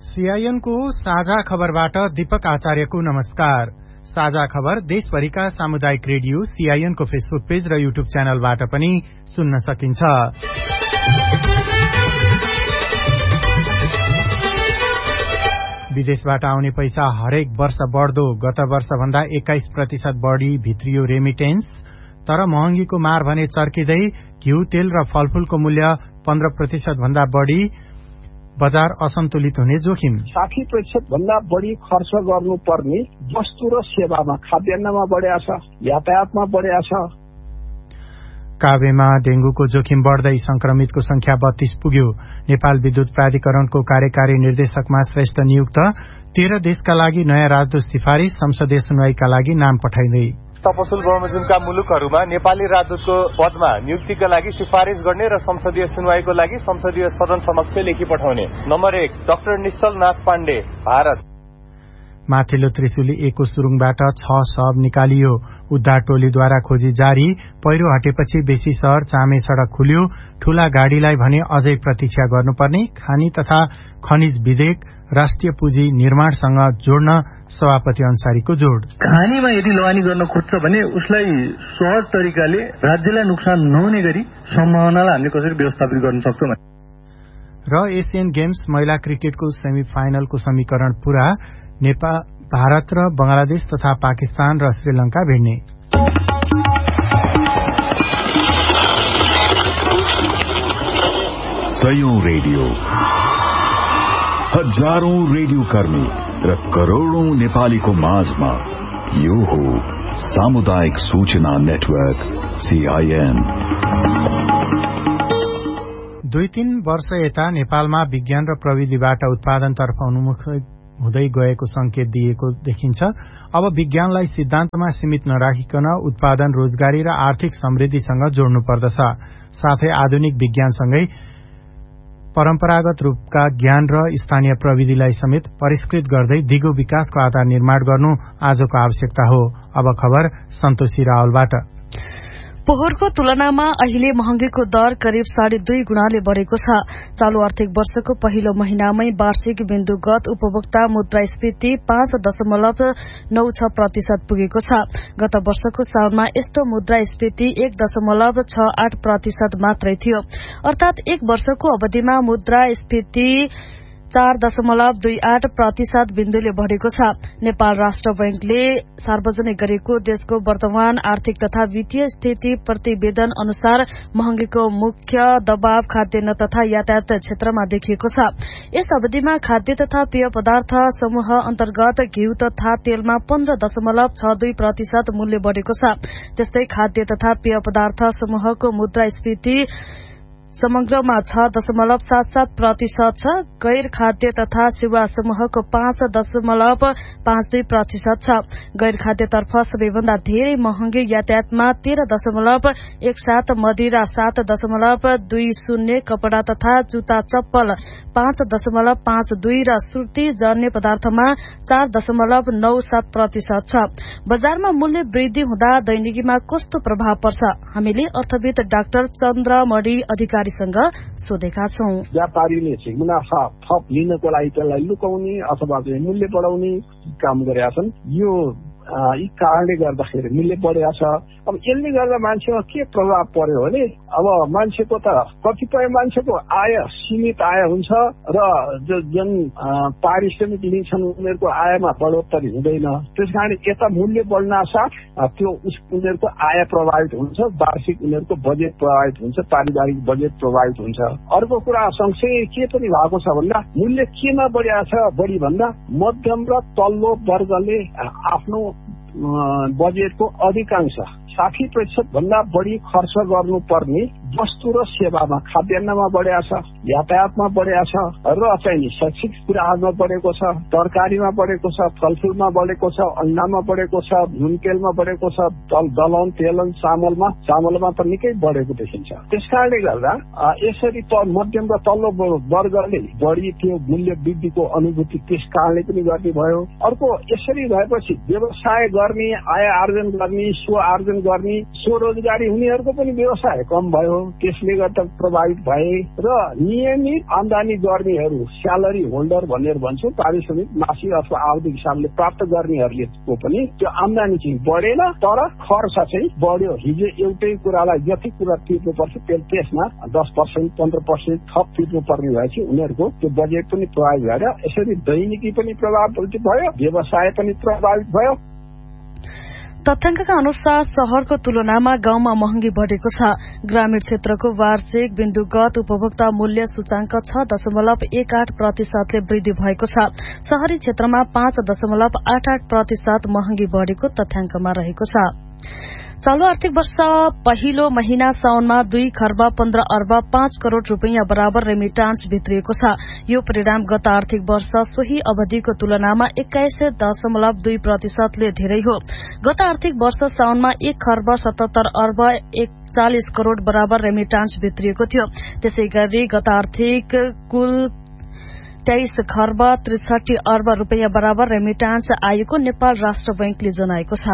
CIN को साझा खबरबाट दीपक आचार्यको नमस्कार। साझा खबर देशभरिका सामुदायिक रेडियो सीआईएन को फेसबुक पेज र युट्युब च्यानलबाट पनि सुन्न सकिन्छ। विदेशबाट आउने पैसा हरेक वर्ष बढ्दो, गत वर्ष भन्दा 21% बढ़ी भित्रियो रेमिटेन्स। तर महँगीको मार भने चर्किदै घिउ, तेल र फलफूलको मूल्य 15% भन्दा बढ़ी, बजार असन्तुलित हुने जोखिम। 60% भन्दा बढ़ी खर्च गर्नुपर्ने वस्तु र सेवामा, खाद्यान्नमा बढ्या छ, यातायातमा बढ्या छ। काभ्रेमा डेंगूको जोखिम बढ्दै संक्रमितको संख्या 32 पुग्यो। नेपाल विद्युत प्राधिकरणको कार्यकारी निर्देशकमा श्रेष्ठ नियुक्त। 13 देशका लागि नयाँ राजदूत सिफारिश, संसदीय सुनवाईका लागि नाम पठाइँदै। तपसुल बमोजिमका मुलुकहरूमा नेपाली राजदूतको पदमा नियुक्तिका लागि सिफारिश गर्ने र संसदीय सुनवाईको लागि संसदीय सदन समक्ष लेखी पठाउने। नम्बर 1 डाक्टर निश्चल नाथ पाण्डे, भारत। माथिल्लो त्रिशुली 1 को सुरुङबाट 6 शव निकालियो। उद्धार टोलीद्वारा खोजी जारी। पहिरो हटेपछि बेसी शहर चामे सड़क खुल्यो। ठूला गाड़ीलाई भने अझै प्रतीक्षा गर्नुपर्ने। खानी तथा खनिज विधेयक राष्ट्रिय पुँजी निर्माणसँग जोड्न सभापति अन्सारीको जोड। खानीमा यदि लगानी गर्न खोज्छ भने उसलाई सहज तरिकाले राज्यलाई नोक्सान नहुने गरी सम्भावनालाई हामीले कसरी व्यवस्थापित गर्न सक्छौं। र एशियन गेम्स महिला क्रिकेटको सेमी फाइनलको समीकरण पूरा। नेपाल, भारत र बंगलादेश तथा पाकिस्तान र श्रीलंका भिड्ने। सयौं रेडियो, हजारौं रेडियो कर्मी र करोड़ौं नेपालीको माझमा यो हो सामुदायिक सूचना नेटवर्क सीआईएन। 2-3 वर्ष यता नेपालमा विज्ञान र प्रविधिबाट उत्पादनतर्फ उन्मुख हुँदै गएको संकेत दिएको देखिन्छ। अब विज्ञानलाई सिद्धान्तमा सीमित नराखिकन उत्पादन, रोजगारी र आर्थिक समृद्धिसँग जोड्नु पर्दछ। साथै आधुनिक विज्ञानसँगै परम्परागत रूपका ज्ञान र स्थानीय प्रविधिलाई समेत परिष्कृत गर्दै दिगो विकासको आधार निर्माण गर्नु आजको आवश्यकता हो। अब खबर सन्तोषी रावलबाट। पोहोरको तुलनामा अहिले महँगीको दर करिब 2.5 गुणाले बढ़ेको छ। चालू आर्थिक वर्षको पहिलो महिनामै वार्षिक बिन्दुगत उपभोक्ता मुद्रास्फीति 5.96% पुगेको छ। गत वर्षको साउनमा यस्तो मुद्रास्फीति 1.68% मात्रै थियो। अर्थात एक वर्षको अवधिमा मुद्रास्फीति 4.28% बिन्दुले बढ़ेको छ। नेपाल राष्ट्र बैंकले सार्वजनिक गरेको देशको वर्तमान आर्थिक तथा वित्तीय स्थिति प्रतिवेदन अनुसार महँगीको मुख्य दबाव खाद्यान्न तथा यातायात क्षेत्रमा देखिएको छ। यस अवधिमा खाद्य तथा पेय पदार्थ समूह अन्तर्गत घिउ तथा तेलमा 15.62% मूल्य बढ़ेको छ। त्यस्तै खाद्य तथा पेय पदार्थ समूहको मुद्रास्फीति समग्रमा 6.77% छ। गैर खाद्य तथा सेवा समूहको 5.52% छ। गैर खाद्यतर्फ सबैभन्दा धेरै महँगी यातायातमा 13.17%, मदिरा 7.20%, कपड़ा तथा जुत्ता चप्पल 5.52% र सुर्ती जन्य पदार्थमा 4.97% छ। बजारमा मूल्य वृद्धि हुँदा दैनिकीमा कस्तो प्रभाव पर्छ? हामीले अर्थविद डाक्टर चन्द्रमणि अधिकारीसँग सोधेका छौं। व्यापारीले चाहिँ मुनाफा थप लिनको लागि त्यसलाई लुकाउने अथवा चाहिँ मूल्य बढाउने काम गरेका छन्। यो यी कारणले गर्दाखेरि मूल्य बढेको छ। अब यसले गर्दा मान्छेमा के प्रभाव पर्यो भने अब मान्छेको त कतिपय मान्छेको आय सीमित आय हुन्छ र जुन पारिश्रमिक लिन्छन् उनीहरूको आयमा बढोत्तरी हुँदैन। त्यसकारण यता मूल्य बढ्न साथ त्यो उनीहरूको आय प्रभावित हुन्छ, वार्षिक उनीहरूको बजेट प्रभावित हुन्छ, पारिवारिक बजेट प्रभावित हुन्छ। अर्को कुरा सँगसँगै के पनि भएको छ भन्दा मूल्य केमा बढिया छ बढी भन्दा मध्यम र तल्लो वर्गले आफ्नो बजेटको अधिकांश 60% भन्दा बढ़ी खर्च गर्नुपर्ने वस्तु र सेवामा, खाद्यान्नमा बढ्या छ, यातायातमा बढ्या छ र चाहिँ शैक्षिक कुराहरूमा बढेको छ, तरकारीमा बढेको छ, फलफूलमा बढेको छ, अन्डामा बढेको छ, नुन तेलमा बढेको छ, दलहन तेलन चामलमा त निकै बढेको देखिन्छ। त्यसकारणले गर्दा यसरी मध्यम र तल्लो वर्गले बढी त्यो मूल्य वृद्धिको अनुभूति त्यस कारणले पनि गर्ने भयो। अर्को यसरी भएपछि व्यवसाय गर्ने, आय आर्जन गर्ने, स्व आर्जन गर्ने, स्वरोजगारी हुनेहरूको पनि व्यवसाय कम भयो। त्यसले गर्दा प्रभावित भए र नियमित आमदानी गर्नेहरू स्यालेरी होल्डर भनेर भन्छौँ, पारिश्रमिक मासिक अथवा आवधिक हिसाबले प्राप्त गर्नेहरूले पनि त्यो आमदानी चाहिँ बढेन तर खर्च चाहिँ बढ्यो। हिजो एउटै कुरालाई जति कुरा तिर्नुपर्छ त्यसमा 10%, 15% थप तिर्नु पर्ने भएपछि उनीहरूको त्यो बजेट पनि प्रभावित भएर यसरी दैनिकी पनि प्रभावित भयो, व्यवसाय पनि प्रभावित भयो। तथ्याङ्कका अनुसार शहरको तुलनामा गाउँमा महँगी बढेको छ। ग्रामीण क्षेत्रको वार्षिक बिन्दुगत उपभोक्ता मूल्य सूचाङ्क 6.18% वृद्धि भएको छ। शहरी क्षेत्रमा 5.88% महँगी बढेको तथ्याङ्कमा रहेको छ। चालू आर्थिक वर्ष पहिलो महिना साउनमा 2 खर्ब 15 अर्ब 5 करोड़ रूपियाँ बराबर रेमिटान्स भित्रिएको छ। यो परिणाम गत आर्थिक वर्ष सोही अवधिको तुलनामा 21.2% ले धेरै हो। गत आर्थिक वर्ष साउनमा 1 खर्ब 77 अर्ब 41 करोड़ बराबर रेमिटान्स भित्रिएको थियो। त्यसै गरी गत आर्थिक कुल 23 खर्ब 63 अर्ब रूपियाँ बराबर रेमिटान्स आएको नेपाल राष्ट्र बैंकले जनाएको छ।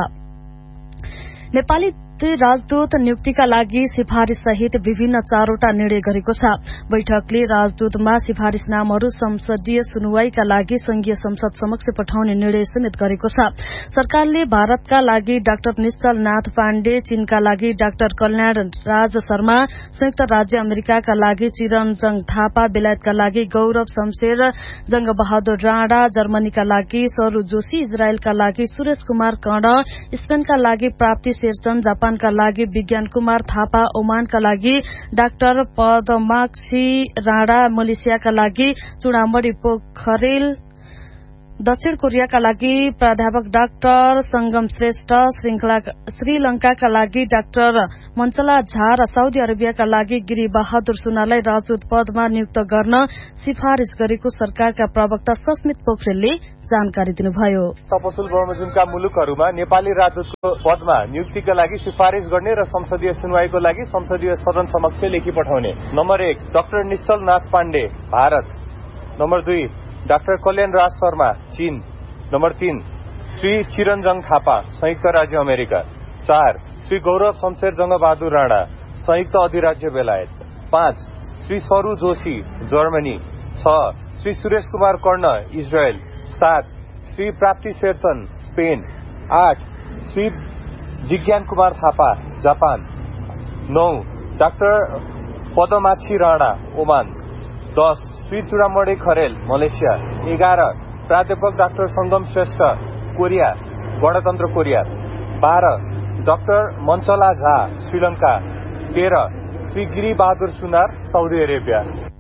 नेपाली राजदूत नियुक्तिका लागि सिफारिश सहित विभिन्न 4वटा निर्णय गरेको छ। बैठकले राजदूतमा सिफारिश नामहरू संसदीय सुनवाईका लागि संघीय संसद समक्ष पठाउने निर्णय समेत गरेको छ। सरकारले भारतका लागि डाक्टर निश्चल नाथ पाण्डे, चीनका लागि डाक्टर कल्याण राज शर्मा, संयुक्त राज्य अमेरिकाका लागि चिरञ्जन थापा, बेलायतका लागि गौरव शमशेर, जंगबहादुर राणा, जर्मनीका लागि सरू जोशी, इजरायलका लागि सुरेश कुमार कर्ण, स्पेनका लागि प्राप्ति शेरचन, जापानका लागि विज्ञान कुमार थापा, ओमानका लागि डाक्टर पदमाक्षी राणा, मलेसियाका लागि चुडामणि पोखरेल, दक्षिण कोरियाका लागि प्राध्यापक डाक्टर संगम श्रेष्ठ, श्रीलंकाका लागि डाक्टर मञ्चला झा र साउदी अरेबियाका लागि गिरी बहादुर सुनालाई राजदूत पदमा नियुक्त गर्न सिफारिश गरेको सरकारका प्रवक्ता सस्मित पोखरेलले जानकारी दिनुभयो। तपसुल बमोजिमका मुलुकहरूमा नेपाली राजदूतको पदमा नियुक्तिका लागि सिफारिश गर्ने र संसदीय सुनवाईको लागि संसदीय सदन समक्ष लेखी पठाउने। नम्बर 1 डाक्टर निश्चल नाथ पाण्डे, भारत। नम्बर 2 डाक्टर कल्याण राज शर्मा, चीन। नम्बर 3 श्री चिरञ्जन थापा, संयुक्त राज्य अमेरिका। 4 श्री गौरव शमशेर जंगबहादुर राणा, संयुक्त अधिराज्य बेलायत। 5 श्री सरू जोशी, जर्मनी। 6 श्री सुरेश कुमार कर्ण, इजरायल। 7 श्री प्राप्ति शेरचन, स्पेन। 8 श्री विज्ञान Kumar Thapa, Japan. 9 doctor पदमाक्षी Rana, Oman. 10 Shri Chudamani Kharel, Malaysia. 11 प्राध्यापक डाक्टर संगम श्रेष्ठ, कोरिया, गणतन्त्र कोरिया। 12 डाक्टर मञ्चला झा, श्रीलंका। 13 श्री गिरी बहादुर सुनार, साउदी अरेबिया।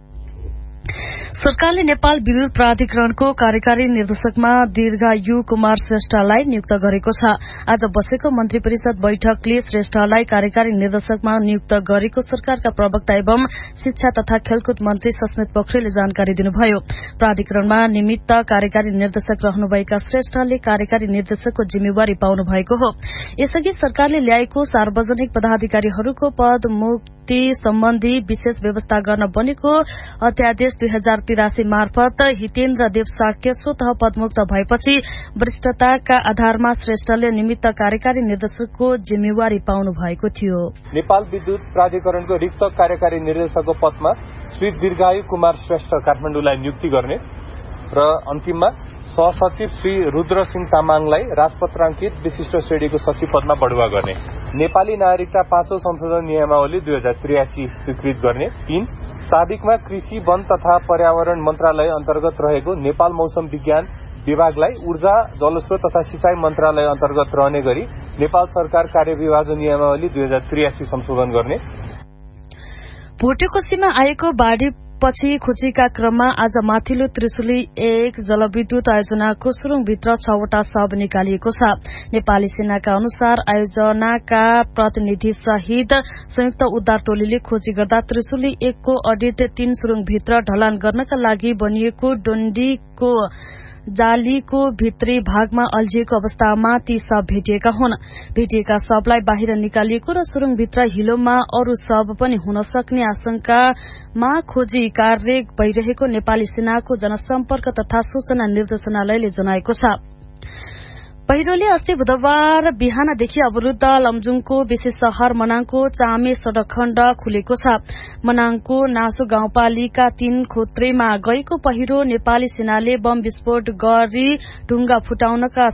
सरकारले नेपाल विद्युत प्राधिकरणको कार्यकारी निर्देशकमा दीर्घायु कुमार श्रेष्ठलाई नियुक्त गरेको छ। आज बसेको मन्त्री परिषद बैठकले श्रेष्ठलाई कार्यकारी निर्देशकमा नियुक्त गरेको सरकारका प्रवक्ता एवं शिक्षा तथा खेलकुद मन्त्री सस्मित पोखरेलले जानकारी दिनुभयो। प्राधिकरणमा निमित्त कार्यकारी निर्देशक रहनुभएका श्रेष्ठले कार्यकारी निर्देशकको जिम्मेवारी पाउनु भएको हो। यसअघि सरकारले ल्याएको सार्वजनिक पदाधिकारीहरूको पदमुक्ति सम्बन्धी विशेष व्यवस्था गर्न बनेको अध्यादेश 2083 मार्फत हितेन्द्र देव साक्य स्वतः पदमुक्त भएपछि वरिष्ठताका आधारमा श्रेष्ठले निमित्त कार्यकारी निर्देशकको जिम्मेवारी पाउनु भएको थियो। नेपाल विद्युत प्राधिकरणको रिक्त कार्यकारी निर्देशकको पदमा श्री दीर्घायु कुमार श्रेष्ठ काठमाडौँलाई नियुक्ति गर्ने र अन्तिममा सहसचिव श्री रुद्र सिंह तामाङलाई राजपत्राङ्कित विशिष्ट श्रेणीको सचिव पदमा बढुवा गर्ने। नेपाली नागरिकता 5औं संशोधन नियमावली 2083 स्वीकृत गर्ने। 3 साबिकमा कृषि, वन तथा पर्यावरण मन्त्रालय अन्तर्गत रहेको नेपाल मौसम विज्ञान विभागलाई ऊर्जा, जलस्रोत तथा सिंचाई मन्त्रालय अन्तर्गत रहने गरी नेपाल सरकार कार्यविभाजन नियमावली 2083 संशोधन गर्ने। भोटेकोशीमा आएको बाढ़ी पछि खोजीका क्रममा आज माथिल्लो त्रिशुली 1 जलविद्युत आयोजनाको सुरुङभित्र 6वटा शव निकालिएको छ। नेपाली सेनाका अनुसार आयोजनाका प्रतिनिधि सहित संयुक्त उद्धार टोलीले खोजी गर्दा त्रिशुली 1 को अडिट 3 सुरुङभित्र ढलान गर्नका लागि बनिएको डन्डीको जालीको भित्री भागमा अल्झिएको अवस्थामा ती शव भेटिएका हुन्। भेटिएका शवलाई बाहिर निकालिएको र सुरुङभित्र हिलोमा अरू शव पनि हुन सक्ने आशंकामा खोजी कार्य भइरहेको नेपाली सेनाको जनसम्पर्क तथा सूचना निर्देशनालयले जनाएको छ। पहिरोले अस्ति बुधबार बिहानदेखि अवरुद्ध लमजुङको विशेष शहर मनाङको चामे सड़क खण्ड खुलेको छ। मनाङको नासो गाउँपालिका 3 खोत्रेमा गएको पहिरो नेपाली सेनाले बम विस्फोट गरी ढुङ्गा फुटाउनका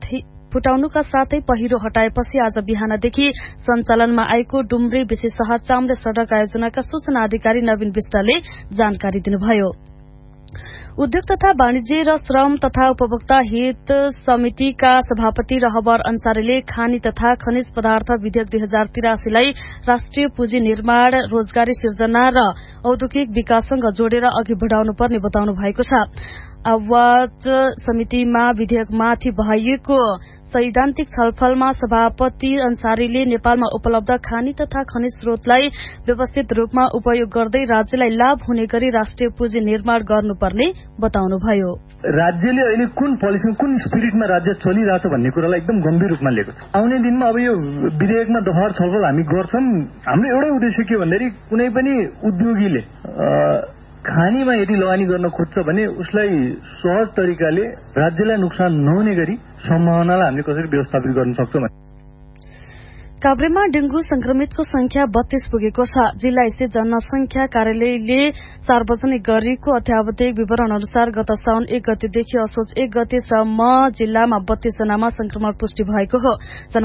साथै पहिरो हटाएपछि आज बिहानदेखि सञ्चालनमा आएको डुम्रे विशेष शहर चाम्रे सड़क आयोजनाका सूचना अधिकारी नवीन विष्टले जानकारी दिनुभयो। उद्योग तथा वाणिज्य र श्रम तथा उपभोक्ता हित समितिका सभापति रहबर अन्सारीले खानी तथा खनिज पदार्थ विधेयक 2083 लाई राष्ट्रिय पुँजी निर्माण, रोजगारी सिर्जना र औद्योगिक विकाससँग जोडेर अघि बढ़ाउनुपर्ने बताउनु भएको छ। आवाज समितिमा विधेयकमाथि भएको सैद्धान्तिक छलफलमा सभापति अन्सारीले नेपालमा उपलब्ध खानी तथा खनिज स्रोतलाई व्यवस्थित रूपमा उपयोग गर्दै राज्यलाई लाभ हुने गरी राष्ट्रिय पुँजी निर्माण गर्नुपर्ने बताउनुभयो। राज्यले अहिले कुन पोलिसी कुन स्पिरिटमा राज्य चलिरहेछ भन्ने कुरालाई एकदम गम्भीर रूपमा लिएको छ। आउने दिनमा अब यो विधेयकमा दोहोर छलफल हामी गर्छौं। हाम्रो एउटै उद्देश्य के भन्दाखेरि कुनै पनि उद्योगीले खानीमा यदि लगानी गर्न खोज्छ भने उसलाई सहज तरिकाले राज्यलाई नोक्सान नहुने गरी सम्भावनालाई हामीले कसरी व्यवस्थापित गर्न सक्छौं। काभ्रेमा डेंगू संक्रमितको संख्या 32 पुगेको छ। जिल्ला स्थित जनसंख्या कार्यालयले सार्वजनिक गरेको अत्यावधिक विवरण अनुसार गत साउन 1 गतेदेखि असोज 1 गतेसम्म जिल्लामा 32 जनामा संक्रमण पुष्टि भएको हो।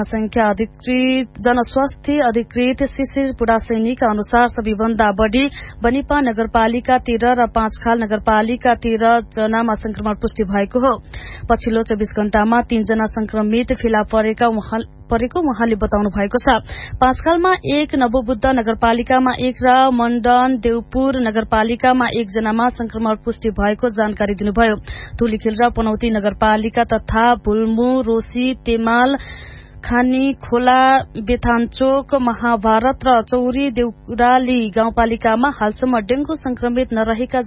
जनस्वास्थ्य अधिकृत शिशिर पुडासैनीका अनुसार सबैभन्दा बढ़ी बनिपा नगरपालिका 13 र 5 खाल नगरपालिका 13 जनामा संक्रमण पुष्टि भएको हो। पछिल्लो 24 घण्टामा 3 जना संक्रमित फेला परेको उहाँले बताउनु भएको छ। 5 खालमा 1, नवबुद्ध नगरपालिकामा 1 र मण्डन देवपुर नगरपालिकामा 1 जनामा संक्रमण पुष्टि भएको जानकारी दिनुभयो। धुलीखेल र पनौती नगरपालिका तथा भुल्मु, रोसी, तेमाल, खानी खोला, बेथानचोक, महाभारत र चौरी देउराली गाउँपालिकामा हालसम्म डेंगू संक्रमित नरहेका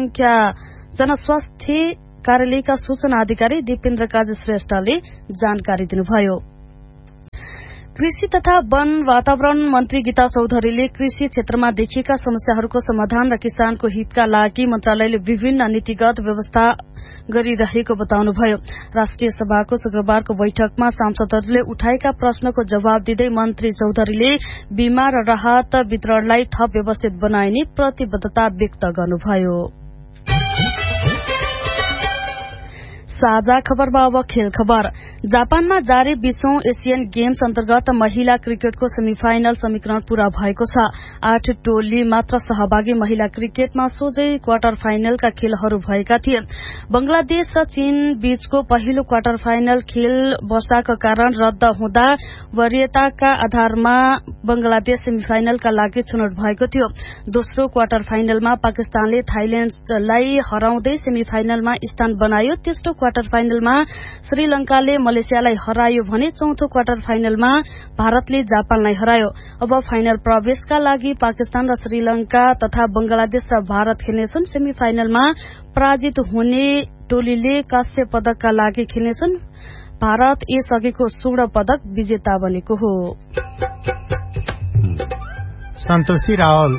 जनस्वास्थ्य कार्यालयका सूचना अधिकारी दिपेन्द्र काजी श्रेष्ठले जानकारी दिनुभयो। कृषि तथा वन वातावरण मन्त्री गीता चौधरीले कृषि क्षेत्रमा देखिएका समस्याहरूको समाधान र किसानको हितका लागि मन्त्रालयले विभिन्न नीतिगत व्यवस्था गरिरहेको बताउनुभयो। राष्ट्रिय सभाको शुक्रबारको बैठकमा सांसदहरूले उठाएका प्रश्नको जवाब दिँदै मन्त्री चौधरीले बीमा र राहत वितरणलाई थप व्यवस्थित बनाइने प्रतिबद्धता व्यक्त गर्नुभयो। साझा खबरमा अब खेल खबर। जापानमा जारी 20औं एशियन गेम्स अन्तर्गत महिला क्रिकेटको सेमिफाइनल समीकरण पूरा भएको छ। 8 टोली मात्र सहभागी महिला क्रिकेटमा सोझै क्वार्टर फाइनलका खेलहरू भएका थिए। बंगलादेश र चीन बीचको पहिलो क्वार्टर फाइनल खेल वर्षाका कारण रद्द हुँदा वरीयताका आधारमा बंगलादेश सेमिफाइनलका लागि छनौट भएको थियो। दोस्रो क्वार्टर फाइनलमा पाकिस्तानले थाइल्याण्डलाई हराउँदै सेमिफाइनलमा स्थान बनायो। तेस्रो क्वार्टर फाइनलमा श्रीलंकाले मलेसियालाई हरायो भने चौथो क्वार्टर फाइनलमा भारतले जापानलाई हरायो। अब फाइनल प्रवेशका लागि पाकिस्तान र श्रीलंका तथा बंगलादेश र भारत खेल्नेछन्। सेमिफाइनलमा पराजित हुने टोलीले कांस्य पदकका लागि खेल्नेछन्। भारत यसअघिको स्वर्ण पदक विजेता बनेको हो। सन्तोषी रावल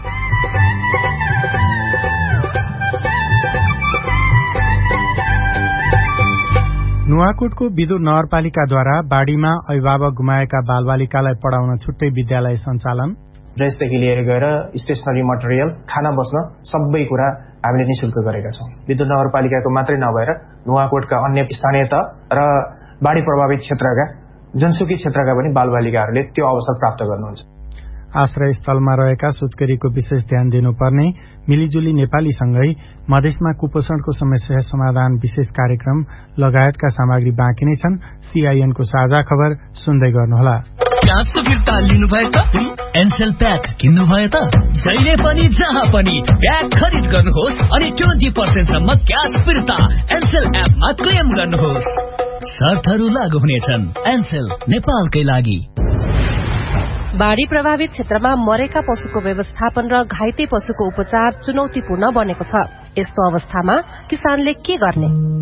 नुवाकोटको विदुर नगरपालिकाद्वारा बाढ़ीमा अभिभावक गुमाएका बालबालिकालाई पढ़ाउन छुट्टै विद्यालय सञ्चालन। ड्रेसदेखि लिएर गएर स्टेशनरी मटेरियल, खाना बस्न सबै कुरा हामीले निशुल्क गरेका छौं। विदुर नगरपालिकाको मात्रै नभएर नुवाकोटका अन्य स्थानीय तह र बाढ़ी प्रभावित क्षेत्रका जनसुकी क्षेत्रका पनि बालबालिकाहरूले त्यो अवसर प्राप्त गर्नुहुन्छ। आश्रय स्थलमा रहेका सुत्केरीको विशेष ध्यान दिनुपर्ने, मिलिजुली नेपालीसँगै मधेसमा कुपोषणको समस्या समाधान विशेष कार्यक्रम लगायतका सामग्री बाँकी नै छन्। सीआईएनको साझा खबर सुन्दै गर्नुहोला। क्यासको फिर्ता लिनुभयो त? एनसेल प्याक किन्नुभयो त? जहिले पनि जहाँ पनि प्याक खरिद गर्नुहोस् अनि 20% सम्म क्यास फिर्ता एनसेल एपमा क्लेम गर्नुहोस्। शर्तहरू लागू हुनेछन्। एनसेल नेपालकै लागि। बाढ़ी प्रभावित क्षेत्रमा मरेका पशुको व्यवस्थापन र घाइते पशुको उपचार चुनौतीपूर्ण बनेको छ। यस्तो अवस्थामा किसानले के गर्ने?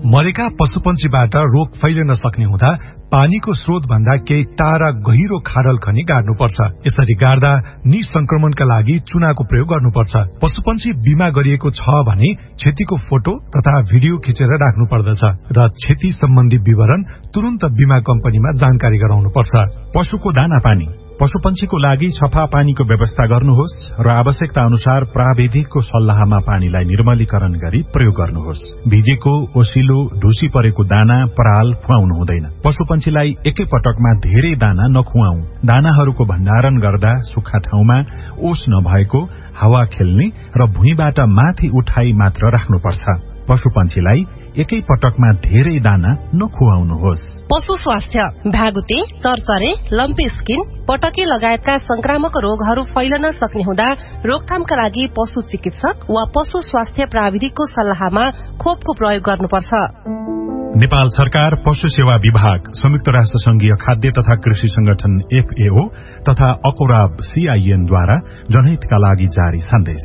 मरेका पशुपन्छीबाट रोग फैलिन सक्ने हुँदा पानीको स्रोत भन्दा केही टाढा गहिरो खाडल खनी गाड्नुपर्छ। यसरी गाड्दा निसंक्रमणका लागि चुनाको प्रयोग गर्नुपर्छ। पशुपन्छी बिमा गरिएको छ भने क्षतिको फोटो तथा भिडियो खिचेर राख्नु पर्दछ र क्षति सम्बन्धी विवरण तुरन्त बिमा कम्पनीमा जानकारी गराउनुपर्छ। पशुको दाना पानी पशुपन्छीको लागि सफा पानीको व्यवस्था गर्नुहोस् र आवश्यकता अनुसार प्राविधिकको सल्लाहमा पानीलाई निर्मलीकरण गरी प्रयोग गर्नुहोस्। भिजेको, ओसिलो, ढुसी परेको दाना, पराल खुवाउनु हुँदैन। पशुपन्छीलाई एकै पटकमा धेरै दाना नखुवाऊ। दानाहरूको भण्डारण गर्दा सुक्खा ठाउँमा, ओस नभएको, हावा खेल्ने र भुइँबाट माथि उठाई मात्र राख्नुपर्छ। पशुपन्छीलाई एकै पटकमा धेरै दाना नखुवाउनुहोस्। पशु स्वास्थ्य भ्यागुते, चरचरे, लम्पी स्किन, पटके लगायतका संक्रामक रोगहरू फैलन सक्ने हुँदा रोकथामका लागि पशु चिकित्सक वा पशु स्वास्थ्य प्राविधिकको सल्लाहमा खोपको प्रयोग गर्नुपर्छ। नेपाल सरकार, पशु सेवा विभाग, संयुक्त राष्ट्र संघीय खाद्य तथा कृषि संगठन FAO तथा अकोराब CIN द्वारा जनहितका लागि जारी सन्देश।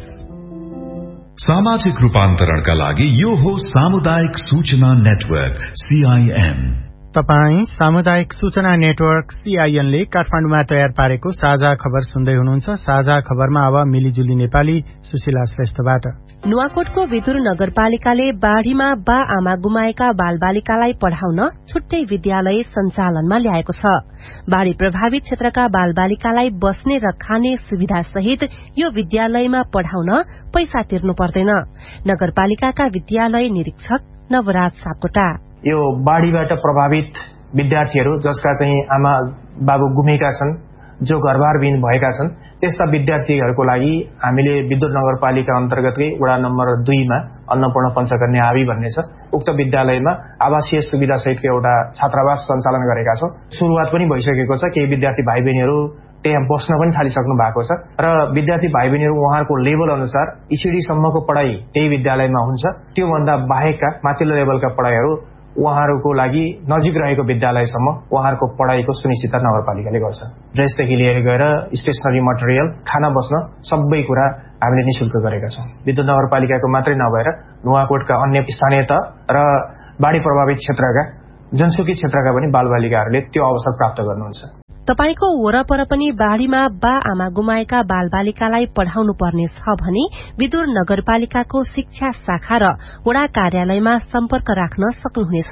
सामाजिक रूपान्तरणका लागि यो हो सामुदायिक सूचना नेटवर्क CIN। तपाई सामुदायिक सूचना नेटवर्क CIN ले काठमाडौँमा तयार पारेको साझा खबर सुन्दै हुनुहुन्छ। साझा खबरमा अब मिलिजुली नेपाली सुशीला श्रेष्ठबाट। नुवाकोटको विदुर नगरपालिकाले बाढ़ीमा बा आमा गुमाएका बालबालिकालाई पढ़ाउन छुट्टै विद्यालय सञ्चालनमा ल्याएको छ। बाढ़ी प्रभावित क्षेत्रका बालबालिकालाई बस्ने र खाने सुविधा सहित यो विद्यालयमा पढ़ाउन पैसा तिर्नु पर्दैन। नगरपालिकाका विद्यालय निरीक्षक नवराज सापकोटा। यो बाढ़ीबाट प्रभावित विद्यार्थीहरू जसका चाहिँ आमा बाबु गुमेका छन्, जो गर्भारविहीन भएका छन्, त्यस्ता विद्यार्थीहरूको लागि हामीले विद्युत नगरपालिका अन्तर्गतकै वडा नम्बर 2 मा अन्नपूर्ण पञ्चकन्या आवी भन्ने छ, उक्त विद्यालयमा आवासीय सुविधा सहितको एउटा छात्रावास सञ्चालन गरेका छौं। सुरुवात पनि भइसकेको छ। केही विद्यार्थी भाइ बहिनीहरू त्यहाँ बस्न पनि थालिसक्नु भएको छ र विद्यार्थी भाइ बहिनीहरू उहाँहरूको लेभल अनुसार ECD सम्मको पढाइ त्यही विद्यालयमा हुन्छ। त्यो भन्दा बाहेकका माथिल्लो लेभलका पढाइहरू उहाँहरूको लागि नजिक रहेको विद्यालयसम्म उहाँहरूको पढाइको सुनिश्चितता नगरपालिकाले गर्छ। ड्रेसदेखि लिएर गएर स्टेशनरी मटेरियल, खाना बस्न सबै कुरा हामीले निशुल्क गरेका छौं। विद्युत नगरपालिकाको मात्रै नभएर नुवाकोटका अन्य स्थानीय तह र बाढ़ी प्रभावित क्षेत्रका जनसुखी क्षेत्रका पनि बालबालिकाहरूले त्यो अवसर प्राप्त गर्नुहुन्छ। तपाईको वरपर पनि बाढ़ीमा बा आमा गुमाएका बालबालिकालाई पढ़ाउनु पर्ने छ भने विदुर नगरपालिकाको शिक्षा शाखा र वडा कार्यालयमा सम्पर्क राख्न सक्नुहुनेछ।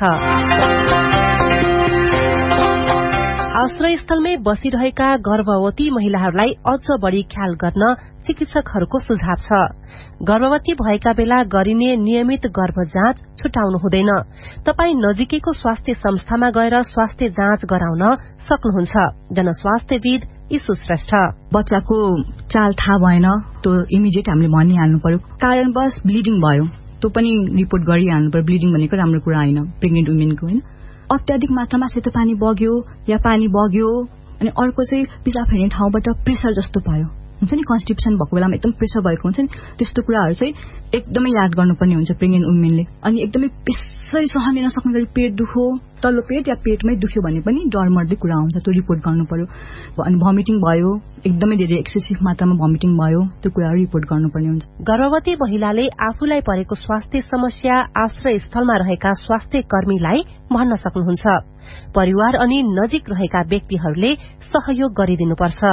आश्रयस्थलमै बसिरहेका गर्भवती महिलाहरूलाई अझ बढ़ी ख्याल गर्न चिकित्सकहरूको सुझाव छ। गर्भवती भएका बेला गरिने नियमित गर्भ जाँच छुटाउनु हुँदैन। तपाई नजिकैको स्वास्थ्य संस्थामा गएर स्वास्थ्य जाँच गराउन सक्नुहुन्छ। जनस्वास्थ्यविद ईशु श्रेष्ठ। बच्चाको चाल थाहा भएन, त्यो इमिडिएट हामीले भनिहाल्नु पर्यो। कारणवश ब्लिडिङ भयो, त्यो पनि रिपोर्ट गरिहाल्नु पर्यो। ब्लिडिङ भनेको राम्रो कुरा होइन प्रेग्नेन्ट वुमेनको, होइन। अत्याधिक मात्रामा सेतो पानी बग्यो या पानी बग्यो, अनि अर्को चाहिँ पिसाब फेर्ने ठाउँबाट प्रेसर जस्तो भयो, हुन्छ नि, कन्स्टिपेसन भएको बेलामा एकदम प्रेसर भएको हुन्छ नि, त्यस्तो कुराहरू चाहिँ एकदमै याद गर्नुपर्ने हुन्छ प्रेग्नेन्ट वुमेनले। अनि एकदमै त्यसै सहन लिन सक्ने गरी पेट दुख्यो, तल्लो पेट या पेटमै दुख्यो भने पनि डरमर्दे कुरा हुन्छ, त्यो रिपोर्ट गर्नु पर्यो। अनि भमिटिङ भयो, एकदमै धेरै एक्सेसिभ मात्रामा भमिटिङ भयो, त्यो कुराहरू रिपोर्ट गर्नुपर्ने हुन्छ। गर्भवती महिलाले आफूलाई परेको स्वास्थ्य समस्या आश्रय स्थलमा रहेका स्वास्थ्य कर्मीलाई भन्न सक्नुहुन्छ। परिवार अनि नजिक रहेका व्यक्तिहरूले सहयोग गरिदिनुपर्छ।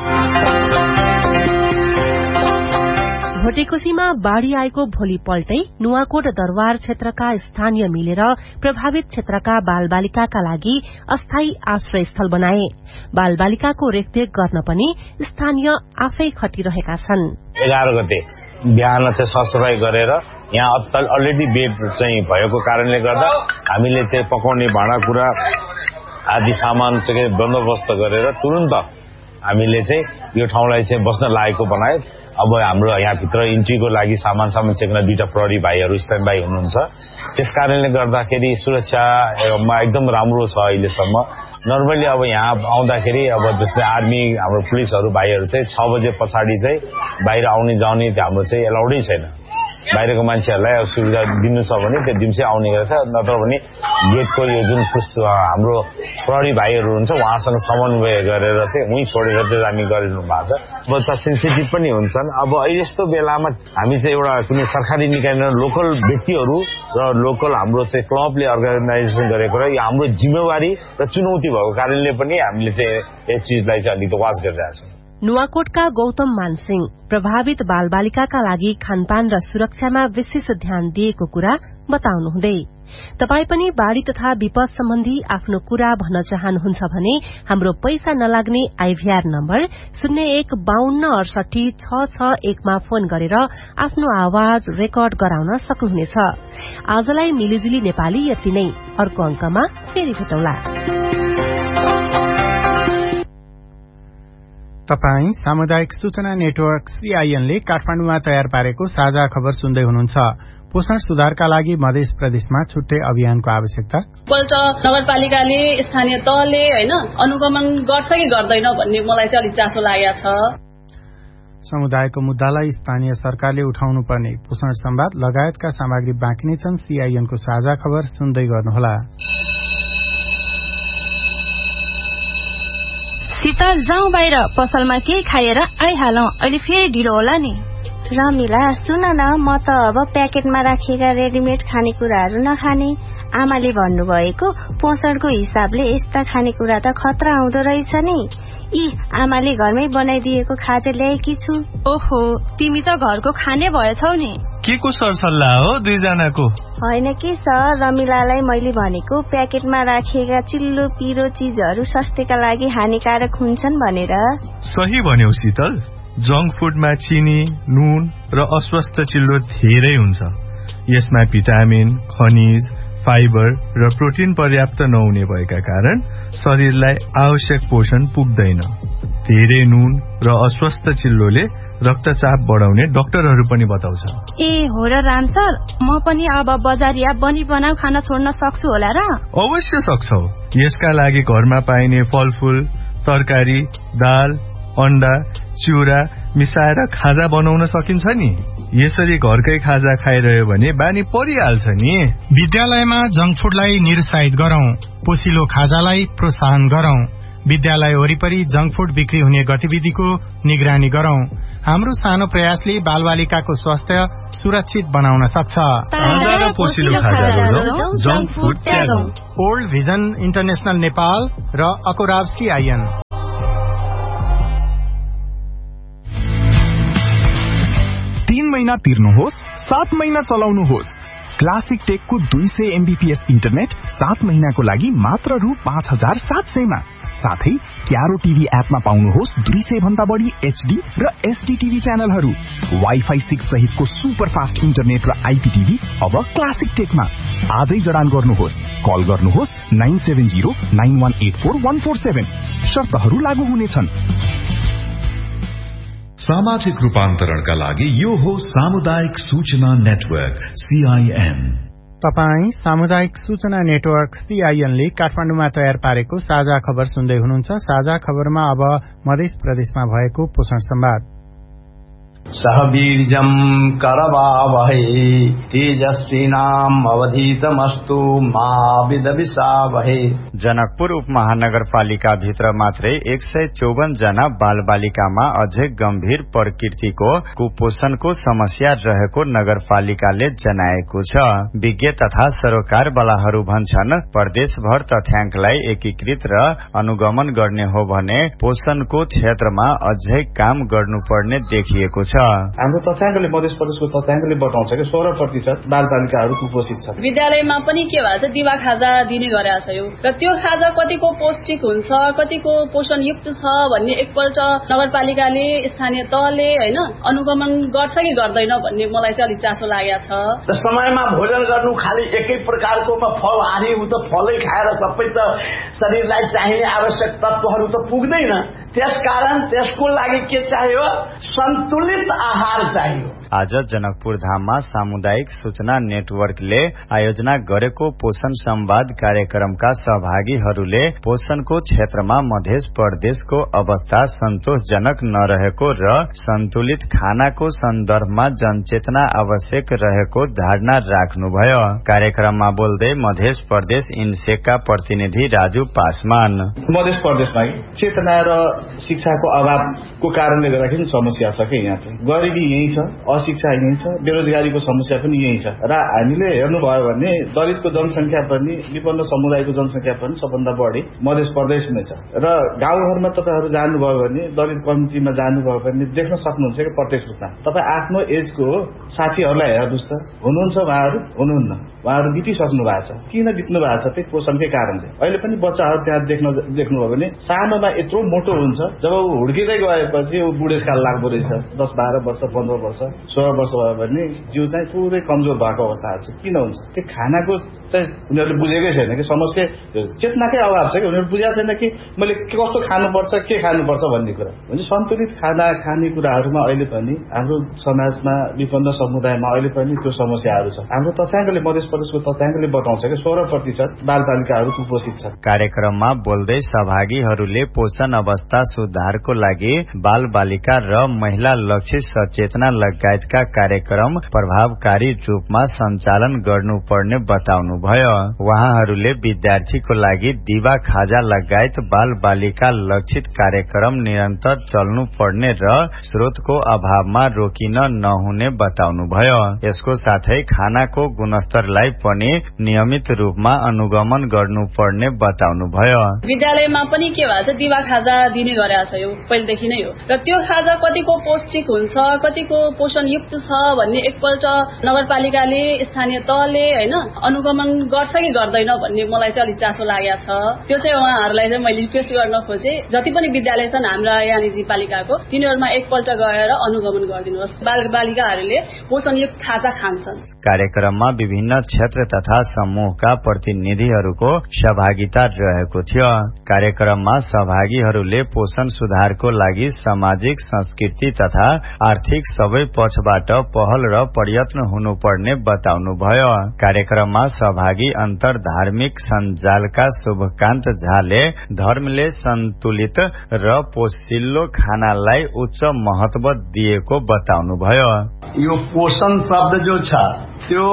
भोटेकोशीमा बाढ़ी आएको भोलिपल्टै नुवाकोट दरबार क्षेत्रका स्थानीय मिलेर प्रभावित क्षेत्रका बालबालिकाका लागि अस्थायी आश्रय स्थल बनाए। बालबालिकाको रेखदेख गर्न पनि स्थानीय आफै खटिरहेका छन्। 11 गते बिहान चाहिँ सफाई गरेर यहाँ अलरेडी बेड चाहिँ भएको कारणले गर्दा हामीले चाहिँ पकाउने भाँडाकुँडा आदि सामान चाहिँ बन्दोबस्त गरेर तुरन्त हामीले चाहिँ यो ठाउँलाई चाहिँ बस्न लागेको बनाए। अब हाम्रो यहाँभित्र इन्ट्रीको लागि सामान चेक्न 2टा प्रहरी भाइहरू स्ट्यान्ड बाई हुनुहुन्छ। त्यस कारणले गर्दाखेरि सुरक्षामा एकदम राम्रो छ अहिलेसम्म। नर्मली अब यहाँ आउँदाखेरि अब जस्तै आर्मी हाम्रो पुलिसहरू भाइहरू चाहिँ 6 बजे पछाडि चाहिँ बाहिर आउने जाने हाम्रो चाहिँ एलाउडै छैन। बाहिरको मान्छेहरूलाई सुविधा दिनु छ भने त्यो दिउँसै आउने गर्छ, नत्र भने गेटको यो जुन हाम्रो प्रहरी भाइहरू हुन्छ उहाँसँग समन्वय गरेर चाहिँ उहीँ छोडेर चाहिँ हामी गरिनु भएको छ। बच्चा सेन्सिटिभ पनि हुन्छन्। अब यस्तो बेलामा हामी चाहिँ एउटा कुनै सरकारी निकाय लोकल व्यक्तिहरू र लोकल हाम्रो चाहिँ क्लबले अर्गनाइजेसन गरेको र यो हाम्रो जिम्मेवारी र चुनौती भएको कारणले पनि हामीले चाहिँ यस चिजलाई चाहिँ अलिकति वाच गरिरहेको छौँ। नुवाकोटका गौतम मानसिंह प्रभावित बालबालिकाका लागि खानपान र सुरक्षामा विशेष ध्यान दिएको कुरा बताउनुहुँदै तपाई पनि बाढ़ी तथा विपद सम्बन्धी आफ्नो कुरा भन्न चाहनुहुन्छ भने हाम्रो पैसा नलाग्ने आईभीआर नम्बर 0152686661 मा फोन गरेर आफ्नो आवाज रेकर्ड गराउन सक्नुहुनेछ। आजलाई मिलिजुली नेपाली यति नै, अर्को अंकमा फेरि भेटौँला। तपाई सामुदायिक सूचना नेटवर्क CIN ले काठमाडौँमा तयार पारेको साझा खबर सुन्दै हुनुहुन्छ। पोषण सुधारका लागि मध्य प्रदेशमा छुट्टै अभियानको आवश्यकता। पल्ट नगरपालिकाले स्थानीय तहले अनुगमन गर्छ कि गर्दैन भन्ने मलाई चाहिँ अलिक चासो लागेको छ। समुदायको मुद्दालाई स्थानीय सरकारले उठाउनु पर्ने पोषण संवाद लगायतका सामग्री बाँकी नै छन्। CIN को साझा खबर सुन्दै गर्नुहोला। शीतल जाउँ बाहिर, पसलमा केही खाएर आइहालौं, अहिले फेरि ढिलो होला नि। रमिला सुन न, म त अब प्याकेटमा राखिएका रेडिमेड खानेकुराहरू नखाने। आमाले भन्नुभएको पोषणको हिसाबले यस्ता खानेकुरा त खतरा आउँदो रहेछ नि। आमाले घरमै बनाइदिएको खाद्य ल्याएकी छु। ओहो, तिमी त घरको खाने भएछौ नि। के को सरसल्लाह हो दुईजनाको? होइन के सर, रमिलालाई मैले भनेको प्याकेटमा राखिएका चिल्लो पिरो चीजहरू स्वास्थ्यका लागि हानिकारक हुन्छन् भनेर। सही भन्यौ शीतल। जंक फूडमा चिनी, नुन र अस्वस्थ चिल्लो धेरै हुन्छ। यसमा भिटामिन, खनिज, फाइबर र प्रोटिन पर्याप्त नहुने भएका कारण शरीरलाई आवश्यक पोषण पुग्दैन। धेरै नुन र अस्वस्थ चिल्लोले रक्तचाप बढाउने डाक्टरहरू पनि बताउँछ। ए हो र राम सर, म पनि अब बजारिया बनी बनाऊ खाना छोड्न सक्छु होला र? अवश्य सक्छौ। यसका लागि घरमा पाइने फलफूल, तरकारी, दाल, अण्डा, चिउरा मिसाएर खाजा बनाउन सकिन्छ नि। यसरी घरकै खाजा खाइरह्यो भने बानी परिहाल्छ नि। विद्यालयमा जंक फूडलाई निरुत्साहित गरौं, पोसिलो खाजालाई प्रोत्साहन गरौं। विद्यालय वरिपरि जंक फूड बिक्री हुने गतिविधिको निगरानी गरौं। हाम्रो सानो प्रयासले बालबालिकाको स्वास्थ्य सुरक्षित बनाउन सक्छ। Junk food त्यागौं। Old vision international Nepal र अकोराब CIN। 3 महिना तिर्नुहोस्, 7 महिना चलाउनुहोस्। क्लासिक टेकको 200 MBPS इन्टरनेट 7 महिनाको लागि मात्र रु 5700 मा। साथै क्यारो टिभी एपमा पाउनुहोस् 200 भन्दा बढी HD र SD टिभी च्यानलहरू। वाइफाई 6 सहितको सुपर फास्ट इन्टरनेट र IPTV अब क्लासिक टेकमा। आजै जडान गर्नुहोस्। कल गर्नुहोस् 9709184147। शर्तहरू लागू हुनेछन्। सामाजिक रूपान्तरणका लागि यो हो सामुदायिक सूचना नेटवर्क CIN। तपाई सामुदायिक सूचना नेटवर्क CIN ले काठमाडौँमा तयार पारेको साझा खबर सुन्दै हुनुहुन्छ। साझा खबरमा अब मध्य प्रदेशमा भएको पोषण संवाद। सहवीर्यं करवावहै तेजस्विनाम अवधीतमस्तु मा विद्विषावहै। जनकपुर उपमहानगरपालिका भित्र मात्रै 154 जना बालबालिकामा अझै गम्भीर प्रकृतिको कुपोषणको समस्या रहेको नगरपालिकाले जनाएको छ। विज्ञ तथा सरोकार वालाहरू भन्छन् प्रदेशभर तथ्याङ्कलाई एकीकृत र अनुगमन गर्ने हो भने पोषणको क्षेत्रमा अझै काम गर्नुपर्ने देखिएको छ। हाम्रो तथ्याङ्कले मध्य प्रदेशको तथ्याङ्कले बताउँछ कि 16% बालबालिकाहरू कुपोषित छन्। विद्यालयमा पनि के भन्छ दिवा खाजा दिने गरेको छ यो, र त्यो खाजा कतिको पौष्टिक हुन्छ, कतिको पोषणयुक्त छ भन्ने एकपल्ट नगरपालिकाले स्थानीय तहले अनुगमन गर्छ कि गर्दैन भन्ने मलाई चाहिँ अलिक चासो लागेको छ। समयमा भोजन गर्नु खालि एकै प्रकारको फल हारी उ त फलै खाएर सबै त शरीरलाई चाहिने आवश्यक तत्त्वहरू त पुग्दैन। त्यसकारण त्यसको लागि के चाहियो? सन्तुलित आहार चाहियो। आज जनकपुर धाममा सामुदायिक सूचना नेटवर्कले आयोजना गरेको पोषण संवाद कार्यक्रमका सहभागीहरूले पोषणको क्षेत्रमा मध्य प्रदेशको अवस्था सन्तोषजनक नरहेको र सन्तुलित खानाको सन्दर्भमा जनचेतना आवश्यक रहेको धारणा राख्नुभयो। कार्यक्रममा बोल्दै मध्य प्रदेश इन्सेकका प्रतिनिधि राजु पासवान, मध्य प्रदेशमा चेतना र शिक्षाको अभावको कारणले गर्दाखेरि समस्या छ कि यहाँ चाहिँ गरिबी यही छ, अशिक्षा यही छ, बेरोजगारीको समस्या पनि यही छ र हामीले हेर्नुभयो भने दलितको जनसंख्या पनि विपन्न समुदायको जनसंख्या पनि सबभन्दा बढी मध्य प्रदेशमै छ र गाउँघरमा तपाईहरु जानुभयो भने दलित कम्युनिटीमा जानुभयो भने देख्न सक्नुहुन्छ कि प्रत्यक्ष रूपमा तपाई आफ्नो एजको साथीहरुलाई हेर्नुस् त हुनुहुन्छ उहाँहरु हुनुहुन्न, उहाँहरु बितिसक्नु भएको छ। किन बित्नु भएको छ? त्यही पोषणकै कारणले। अहिले पनि बच्चाहरु त्यहाँ देख्नुभयो भने सानोमा यत्रो मोटो हुन्छ, जब ऊ हुर्किँदै गएपछि ऊ बुढेसकाल लाग्दो रहेछ। 10-12 वर्ष 15 वर्ष 16 वर्ष भयो भने जिउ चाहिँ पुरै कमजोर भएको अवस्था छ। किन हुन्छ? त्यो खानाको चाहिँ उनीहरूले बुझेकै छैन कि समस्या चेतनाकै अभाव छ कि उनीहरू बुझेको छैन कि मैले कस्तो खानुपर्छ, के खानुपर्छ भन्ने कुरा। हुन्छ सन्तुलित खाना खाने कुराहरूमा अहिले पनि हाम्रो समाजमा विपन्न समुदायमा अहिले पनि त्यो समस्याहरू छ। हाम्रो तथ्याङ्कले मध्य प्रदेशको तथ्याङ्कले बताउँछ कि 16% बालबालिकाहरू कुपोषित छन्। कार्यक्रममा बोल्दै सहभागीहरूले पोषण अवस्था सुधारको लागि बालबालिका र महिला लक्षित सचेतना लगायतका कार्यक्रम प्रभावकारी रूपमा सञ्चालन गर्नुपर्ने बताउनुभयो। उहाँहरूले विद्यार्थीको लागि दिवा खाजा लगायत बालबालिका लक्षित कार्यक्रम निरन्तर चल्नुपर्ने र स्रोतको अभावमा रोकिन नहुने बताउनुभयो। यसको साथै खानाको गुणस्तरलाई पनि नियमित रूपमा अनुगमन गर्नुपर्ने बताउनुभयो। विद्यालयमा पनि के भन्छ दिवा खाजा दिने गरेको छ यो पहिलेदेखि नै हो र त्यो खाजा कतिको पौष्टिक हुन्छ, कतिको पोषणयुक्त छ भन्ने एकपल्ट नगरपालिकाले स्थानीय तहले हैन अनुगमन गर्छ कि गर्दैन भन्ने मलाई चाहिँ अलि चासो लागेको छ। त्यो चाहिँ उहाँहरूलाई चाहिँ मैले रिक्वेस्ट गर्न खोजे जति पनि विद्यालय छन् हाम्रा यानी पालिकाको तिनीहरुमा एकपल्ट गएर अनुगमन गरिदिनुहोस्, बालबालिकाहरूले पोषणयुक्त खाजा खान्छन्। कार्यक्रममा विभिन्न क्षेत्र तथा समूहका प्रतिनिधिहरूको सहभागिता रहेको थियो। कार्यक्रममा सहभागीहरूले पोषण सुधारको लागि सामाजिक संस्कृति तथा आर्थिक सबै पक्षबाट पहल र प्रयत्न हुनुपर्ने बताउनुभयो। कार्यक्रममा सहभागी अन्तर धार्मिक सञ्जालका शुभकान्त झाले धर्मले सन्तुलित र पोषिलो खानालाई उच्च महत्व दिएको बताउनुभयो। यो पोषण शब्द जो छ त्यो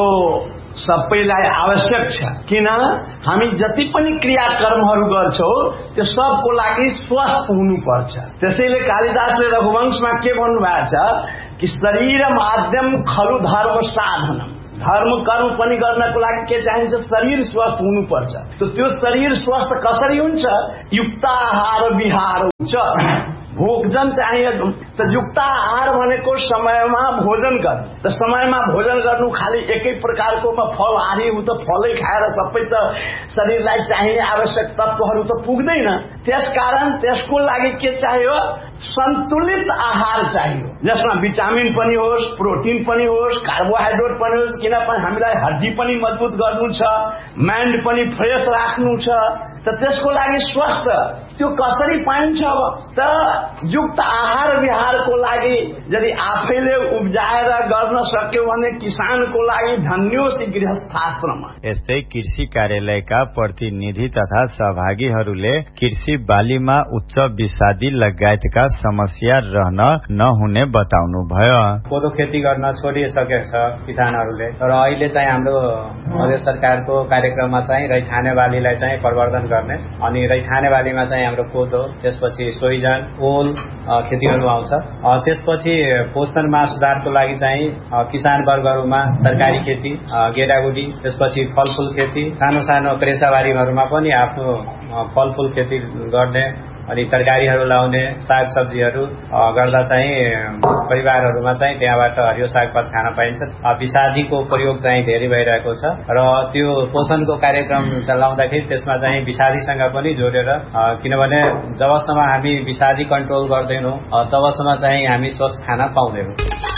सबैलाई आवश्यक छ। किन हामी जति पनि क्रियाकर्महरू गर्छौं त्यो सबको लागि स्वस्थ हुनुपर्छ। त्यसैले कालिदासले रघुवंशमा के भन्नुभएको छ कि शरीर माध्यम खलु धर्म साधनम। धर्म कर्म पनि गर्नको लागि के चाहिन्छ? शरीर स्वस्थ हुनुपर्छ। त्यो शरीर स्वस्थ कसरी हुन्छ? युक्त आहार विहार हुन्छ। भोजन चाहिए त युक्त आहार भनेको समयमा भोजन गर्नु। त समयमा भोजन गर्नु खाली एकै प्रकारको फल हारी हो त फलै खाएर सबै त शरीरलाई चाहिने आवश्यक तत्त्वहरू त पुग्दैन। त्यसकारण त्यसको लागि के चाहियो? सन्तुलित आहार चाहियो जसमा भिटामिन पनि होस्, प्रोटिन पनि होस्, कार्बोहाइड्रेट पनि होस्। किनभने हामीलाई हड्डी पनि मजबुत गर्नु छ, माइन्ड पनि फ्रेश राख्नु छ। त त्यसको लागि स्वस्थ त्यो कसरी पाइन्छ? त युक्त आहार विहारको लागि यदि आफैले उब्जाएर गर्न सक्यो भने किसानको लागि धन्योस् गृहस्थाश्रमा। यस्तै कृषि कार्यालयका प्रतिनिधि तथा सहभागीहरूले कृषि बालीमा उच्च विषादी लगायतका समस्या रहन नहुने बताउनुभयो। कोदो खेती गर्न छोडिसकेको छ किसानहरूले, तर अहिले चाहिँ हाम्रो मध्य सरकारको कार्यक्रममा चाहिँ रैथाने बालीलाई चाहिँ प्रवर्धन गर्ने अनि रैथाने बालीमा चाहिँ हाम्रो कोदो, त्यसपछि सोइजन, ओल खेतीहरू आउँछ। त्यसपछि पोषणमा सुधारको लागि चाहिँ किसान वर्गहरूमा तरकारी खेती, गेडागुडी, त्यसपछि फलफूल खेती, सानो सानो क्रेसाबारीहरूमा पनि आफ्नो फलफूल खेती गर्ने अनि तरकारीहरू लाउने, साग सब्जीहरू गर्दा चाहिँ परिवारहरूमा चाहिँ त्यहाँबाट हरियो सागपात खान पाइन्छ। विषादीको प्रयोग चाहिँ धेरै भइरहेको छ र त्यो पोषणको कार्यक्रम चलाउँदाखेरि त्यसमा चाहिँ विषादीसँग पनि जोडेर, किनभने जबसम्म हामी विषादी कन्ट्रोल गर्दैनौँ तबसम्म चाहिँ हामी स्वस्थ खाना पाउँदैनौँ।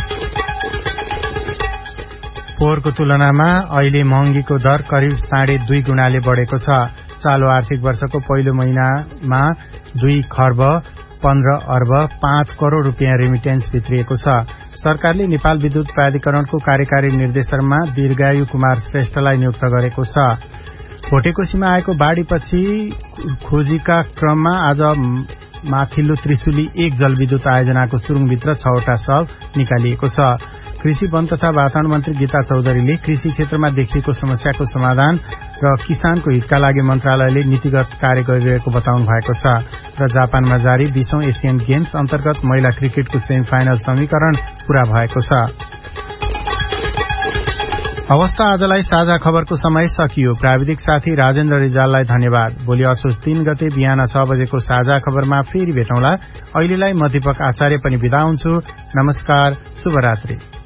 पोहोरको तुलनामा अहिले महँगीको दर करिब 2.5 गुणाले बढेको छ। चालु आर्थिक वर्षको पहिलो महिनामा 2 खर्ब 15 अर्ब 5 करोड़ रुपियाँ रेमिटेन्स भित्रिएको छ। सरकारले नेपाल विद्युत प्राधिकरणको कार्यकारी निर्देशनमा दीर्घायु कुमार श्रेष्ठलाई नियुक्त गरेको छ। भोटेकोशीमा आएको बाढ़ीपछि खोजीका क्रममा आज माथिल्लो त्रिशुली 1 जलविद्युत आयोजनाको सुरुङभित्र 6 वटा शव निकालिएको छ। कृषि वन तथा वातावरण मन्त्री गीता चौधरीले कृषि क्षेत्रमा देखिएको समस्याको समाधान र किसानको हितका लागि मन्त्रालयले नीतिगत कार्य गरिरहेको बताउनु भएको छ। र जापानमा जारी 20औं एशियन गेम्स अन्तर्गत महिला क्रिकेटको सेमी फाइनल समीकरण पूरा भएको छ। अवस्था आजलाई साझा खबरको समय सकियो। प्राविधिक साथी राजेन्द्र रिजाललाई धन्यवाद। भोलि असोज 3 गते बिहान 6 बजेको साझा खबरमा फेरि भेटौँला। अहिलेलाई म दीपक आचार्य पनि बिदा हुन्छु। नमस्कार, शुभरात्रि।